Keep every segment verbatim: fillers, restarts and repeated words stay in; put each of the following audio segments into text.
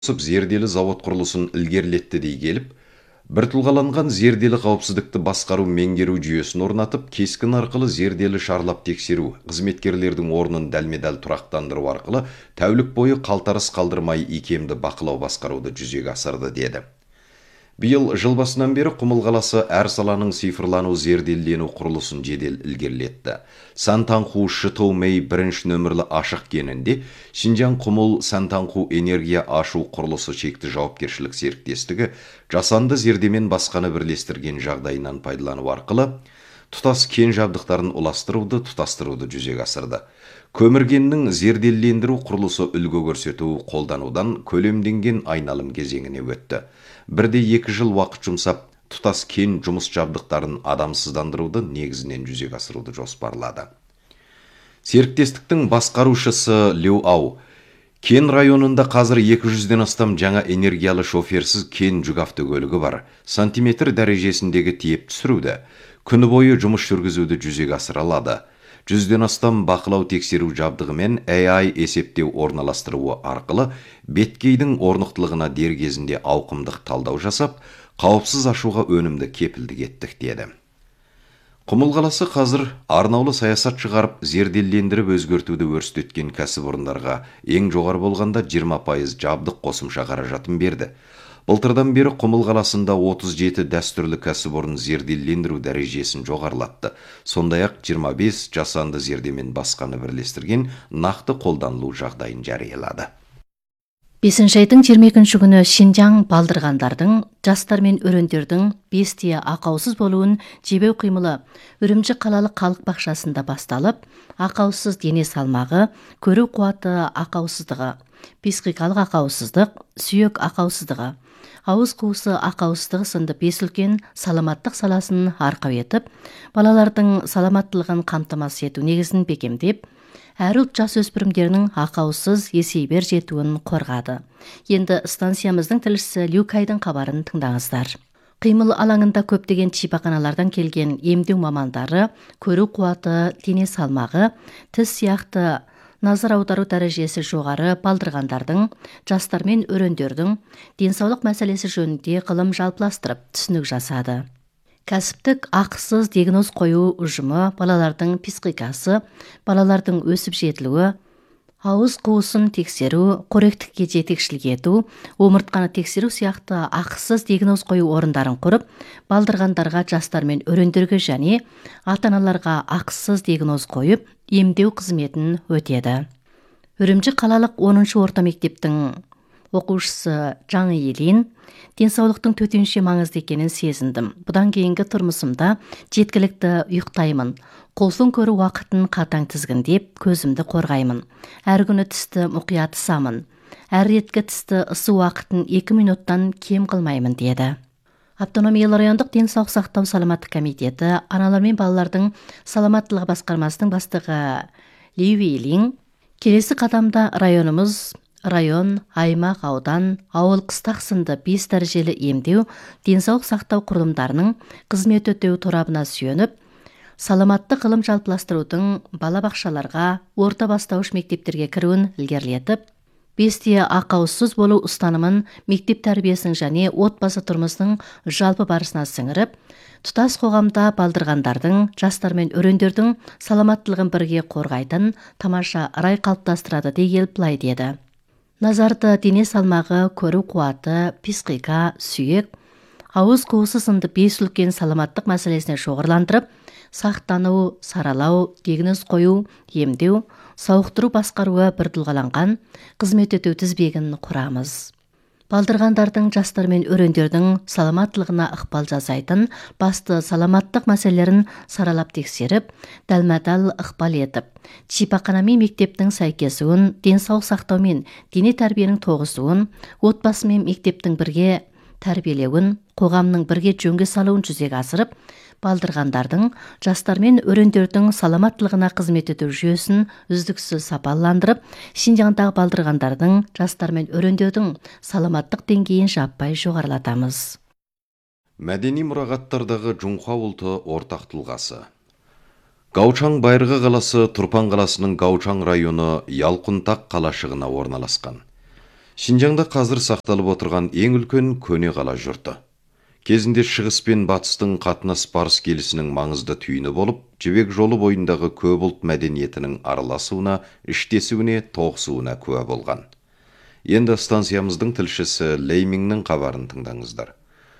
зерделі завод құрылысын ілгерілетті дей келіп, бір тұлғаланған зерделі қауіпсіздікті басқару меңгеру жүйесін орнатып, кескін арқылы зерделі шарлап тексеру, қызметкерлердің орнын дәлме-дәл тұрақтандыру арқылы тәулік бойы қалтарыс қалдырмай икемді бақылау басқаруды жүзеге асырды деді. Биыл жыл басынан бері Құмыл қаласы әр саланың цифрлану зерделлену құрылысын жедел ілгерілетті. Сантанху Шытоумей бірінші нөмірлі ашық кенінде Шинжаң Құмыл Сантанху энергия ашу құрылысы шекті жауапкершілік серіктестігі жасанды зердемен басқаны бірлестірген жағдайынан пайдалану арқылы тұтас кен жабдықтарын ұластыруды, тұтастыруды жүзеге асырды. Көміргеннің зерделлендіру құрылысы үлгі көрсету қолданудан көлемденген айналым кезеңіне өтті. Бірде екі жыл уақыт жұмсап, тұтас кен жұмыс жабдықтарын адамсыздандыруды негізінен жүзеге асыруды жоспарлады. Серіктестіктің басқарушысы Лю Ау, кен районында қазір екі жүзден астам жаңа энергиялы шоферсіз кен жүк автокөлігі бар. Сантиметр дәрежесіндегі тиеп түсіруді, күні бойы жұмыс жүргізуді жүзеге асыра алады. Жүзден астам бақылау тексеру жабдығы мен эй ай есептеу орналастыруы арқылы беткейдің орнықтылығына дер кезінде ауқымдық талдау жасап, қауіпсіз ашуға өнімді кепілдік еттік деді. Құмыл қаласы қазір арнаулы саясат шығарып, зерделлендіріп өзгертуді өрістеткен кәсіпорындарға ең жоғары болғанда жиырма пайыз жабдық қосымша қаражатын берді. Былтырдан бері Құмыл қаласында отыз жеті дәстүрлі кәсіпорын зерделлендіру дәрежесін жоғарылатты. Сондай-ақ жиырма бес жасанды зердемен басқаны бірлестірген нақты қолданылу жағдайын жариялады. бесінші айдың жиырма екінші күні Шинжаң балдырғандардың, жастар мен өрендердің бес тие ақаусыз болуын жебеу қимылы Үрімжі қалалық халық бақшасында басталып, ақаусыз дене салмағы, көру қуаты ақаусыздығы, психикалық ақаусыздық, сүйек ақаусыздығы, ауыз қуысы ақаусыздығы сынды бес үлкен саламаттық саласын арқау етіп, балалардың саламаттылығын қамтамасыз ету негізін бекемдеп, әр ұлт жасөспірімдерінің ақаусыз есейбер жетуін қорғады. Енді станциямыздың тілшісі Люкайдың хабарын тыңдаңыздар. Қимыл алаңында көптеген шипаханалардан келген емдеу мамандары, көру қуаты, дене салмағы, тіс сияқты назар аудару дәрежесі жоғары балдырғандардың, жастар мен өрендердің денсаулық мәселесі жөнінде ғылым жалпыластырып түсінік жасады. Кәсіптік ақысыз диагноз қою ұжымы балалардың психикасы, балалардың өсіп жетілуі, ауыз қуысын тексеру, қоректікке жетекшілік ету, омыртқаны тексеру сияқты ақысыз диагноз қою орындарын құрып, балдырғандарға, жастар мен өрендерге және ата-аналарға ақысыз диагноз қойып, емдеу қызметін өтеді. Үрімжі қалалық оныншы орта мектептің оқушысы Жаңы Елин, денсаулықтың төтенше маңызды екенін сезіндім. Бұдан кейінгі тұрмысымда жеткілікті ұйықтаймын. Қолсын көру уақытын қатаң тізгіндеп, көзімді қорғаймын. Әр күні тісті мұқият самын. Әр реткі тісті ысы уақытын екі минуттан кем қылмаймын деді. Автономиялы райондық денсаулық сақтау саламаттық комитеті аналар мен балалардың саламаттылығы басқармасының бастығы Лю Вейлин, келесі қадамда районымыз район, аймақ, аудан, ауыл, қыстақ сынды бес дәрежелі емдеу, денсаулық сақтау құрылымдарының қызмет өтеу торабына сүйеніп, саламатты ғылым жалпыластырудың балабақшаларға, орта бастауыш мектептерге кіруін ілгерілетіп, бестие ақаусыз болу ұстанымын мектеп тәрбиесінің және отбасы тұрмысының жалпы барысына сіңіріп, тұтас қоғамда балдырғандардың, жастар мен өрендердің саламаттылығын бірге қорғайтын тамаша рай қалыптастырады дей келіп былай деді. Назарды, дене салмағы, көру қуаты, психика, сүйек, ауыз қуысы сынды бес үлкен саламаттық мәселесіне шоғырландырып, сақтану, саралау, диагноз қою, емдеу, сауықтыру басқаруы бір тұлғаланған қызмет өтеу тізбегін құрамыз. Балдырғандардың, жастар мен өрендердің саламаттылығына ықпал жасайтын басты саламаттық мәселелерін саралап тексеріп, дәлме-дәл ықпал етіп, шипахана мен мектептің сәйкесуін, денсаулық сақтау мен дене тәрбиенің тоғысуын, отбасы мен мектептің бірге тәрбиелеуін, қоғамның бірге жөнге салуын жүзеге асырып, балдырғандардың, жастар мен өрендердің саламаттылығына қызмет ету жүйесін үздіксіз сапаландырып, Шинжаңдағы балдырғандардың, жастар мен өрендердің саламаттық деңгейін жаппай жоғарылатамыз. Мәдени мұрағаттардағы Жұңқа ұлты ортақ тұлғасы. Гаучаң Байырғы қаласы Тұрпан қаласының Гаучаң районы Ялқұнтақ қалашығына орналасқан. Шинжаңда қазір сақталып отырған ең үлкен көне қала жұрты. Кезінде шығыс пен батыстың қатынас барыс келісінің маңызды түйіні болып, жібек жолы бойындағы көп ұлт мәдениетінің араласуына, іштесуіне, тоғысуына куә болған. Енді станциямыздың тілшісі Леймиңнің хабарын тыңдаңыздар.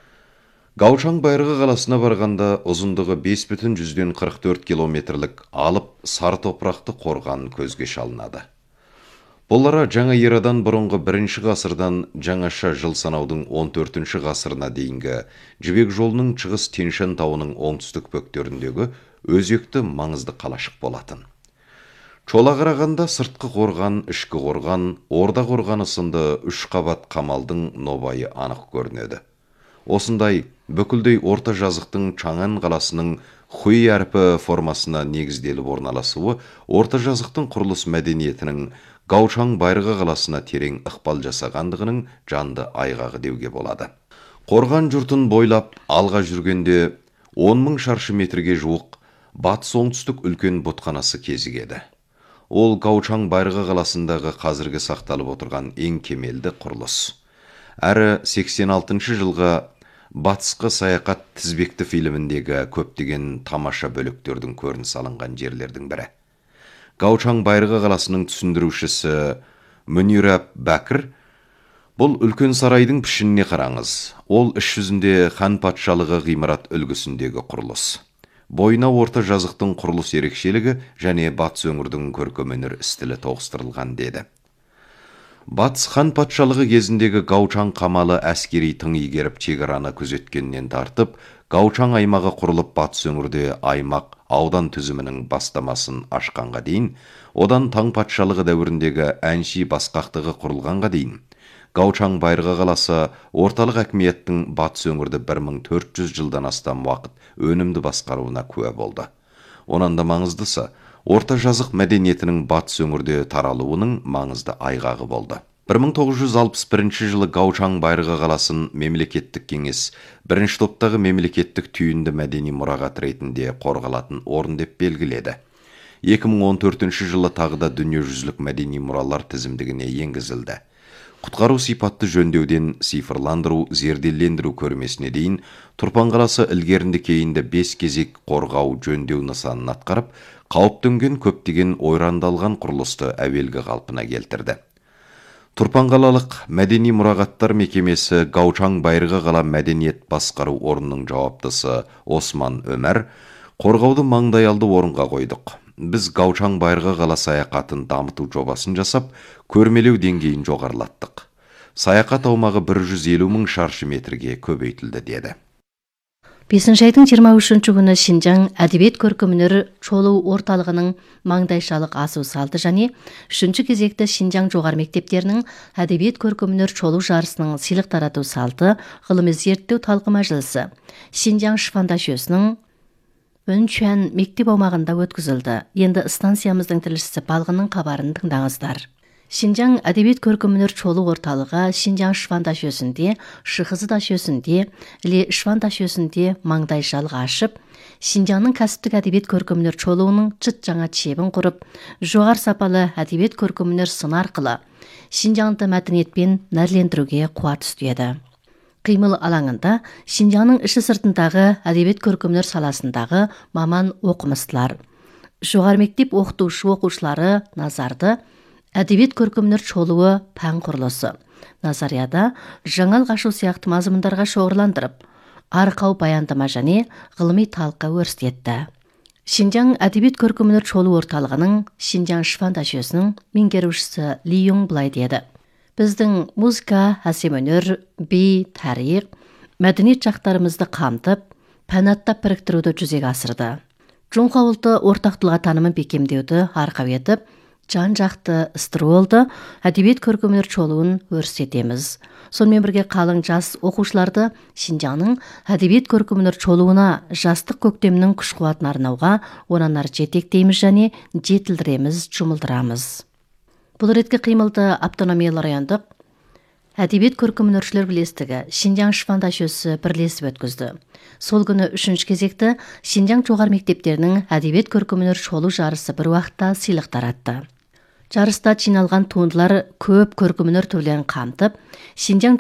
Гаучан байырғы қаласына барғанда ұзындығы бес бүтін жүзден қырық төрт километрлік алып сары топырақты қорған көзге шалынады. Бұл ара жаңа ерадан бұрынғы бірінші ғасырдан жаңаша жыл санаудың он төртінші ғасырына дейінгі жібек жолының шығыс Тянь-Шань тауының оңтүстік бөктеріндегі өзекті маңызды қалашық болатын. Чола қарағанда сыртқы қорған, ішкі қорған, орда қорғаны сынды үш қабат қамалдың нобайы анық көрінеді. Осындай бүкілдей орта жазықтың Чаңан қаласының Хуи әрпі формасына негізделіп орналасуы орта жазықтың құрылыс мәдениетінің Гаучан байырғы қаласына терең ықпал жасағандығының жанды айғағы деуге болады. Қорған жұртын бойлап алға жүргенде он мың шаршы метрге жуық батыс оңтүстік үлкен бұтқанасы кезігеді. Ол Гаучан байырғы қаласындағы қазіргі сақталып отырған ең кемелді құрылыс. Әрі сексен алтыншы жылғы Батысқы саяхат тізбекті фильміндегі көптеген тамаша бөліктердің көрініс алынған жерлердің бірі. Гаучан байырғы қаласының түсіндірушісі Мүнира Бәкір, бұл үлкен сарайдың пішініне қараңыз. Ол іс жүзінде хан патшалығы ғимарат үлгісіндегі құрылыс. Бойына орта жазықтың құрылыс ерекшелігі және батыс өңірдің көркемөнер стилі тоғыстырылған деді. Батыс хан патшалығы кезіндегі Гаучан қамалы әскери тың игеріп шекараны күзеткеннен тартып, Гаучан аймағы құрылып батыс өңірде аймақ аудан түзімінің бастамасын ашқанға дейін, одан таң патшалығы дәуіріндегі әнши басқақтығы құрылғанға дейін, Гаучан байырғы қаласы орталық әкіметтің батыс өңірді бір мың төрт жүз жылдан астам уақыт өнімді басқаруына куә болды. Онан да маңыздысы, орта жазық мәдениетінің батыс өңірде таралуының маңызды айғағы болды. бір мың тоғыз жүз алпыс бірінші жылы Гаучан байырғы қаласын мемлекеттік кеңес бірінші топтағы мемлекеттік түйінді мәдени мұрағат ретінде қорғалатын орын деп белгіледі. екі мың он төртінші жылы тағы да дүниежүзілік мәдени мұралар тізімдігіне енгізілді. Құтқару сипатты жөндеуден цифрландыру, зерделендіру көрмесіне дейін Тұрпан қаласы ілгерінді кейінді бес кезек қорғау жөндеу нысанын атқарып, қауіп төнген көптеген ойрандалған құрылысты әуелгі қалпына келтірді. Тұрпан қалалық мәдени мұрағаттар мекемесі Гаучан байырғы қала мәдениет басқару орнының жауаптысы Осман Өмәр, қорғауды маңдайалды орынға қойдық. Біз Гаучан байырғы қала саяхатын дамыту жобасын жасап, көрмелеу деңгейін жоғарылаттық. Саяхат аумағы бір жүз елу мың шаршы метрге көбейтілді деді. бесінші айдың жиырма үшінші күні Шинжаң әдебиет көркемөнер чолу орталығының маңдайшалық асу салты және үшінші кезекті Шинжаң жоғары мектептерінің әдебиет көркемөнер чолу жарысының сыйлық тарату салты ғылыми зерттеу талқы мәжілісі Шинжаң шифандашөсінің Өнчуан мектеп аумағында өткізілді. Енді станциямыздың тілшісі Балғынның хабарын тыңдаңыздар. Шинжаң әдебиет көркемөнер чолу орталығы Шинжаң шифандашөсінде, Шықызыдашөсінде, Ле шифандашөсінде маңдайшалық ашып, Шинжаңның кәсіптік әдебиет көркемөнер чолуының чыт жаңа чебін құрып, жоғар сапалы әдебиет көркемөнер сын арқылы Шинжаңды мәдениетпен нәрлендіруге қуат үстеді. Қимыл алаңында Шинжаңның іші сыртындағы әдебиет көркемөнер саласындағы маман оқымыстылар, жоғары мектеп оқытушы оқушылары назарды әдебиет көркемөнер чолуы пән құрылысы назарияда жаңал қашу сияқты мазмұндарға шоғырландырып, арқау баяндама және ғылыми талқы өрістетті. Шинжаң әдебиет көркемөнер чолу орталығының Шинжаң шифандашөсінің меңгерушісі Ли Юң былай деді. Біздің музыка, әсем өнер, би, тарих, мәдениет жақтарымызды қамтып, пәнаттап біріктіруді жүзеге асырды. Жоңқа ұлты ортақтылға танымын бекемдеуді арқау етіп, жан-жақты ыстыру әдебиет көркемөнер чолуын өрістетеміз. Сонымен бірге қалың жас оқушыларды Шинжаңның әдебиет көркемөнер чолуына жастық көктемнің күш-қуатын арнауға онан ары жетектейміз және жетілдіреміз, жұмылдырамыз. Бұл ретке қимылды автономиялы райондық әдебиет көркемөнершілер бірлестігі Шинжаң шифандашөсі бірлесіп өткізді. Сол күні үшінші кезекті Шинжаң жоғары мектептерінің әдебиет көркемөнер чолу жарысы бір уақытта сыйлық таратты. Жарыста жиналған туындылар көп көркөмөнөр түрлерин камтып, Шинжаң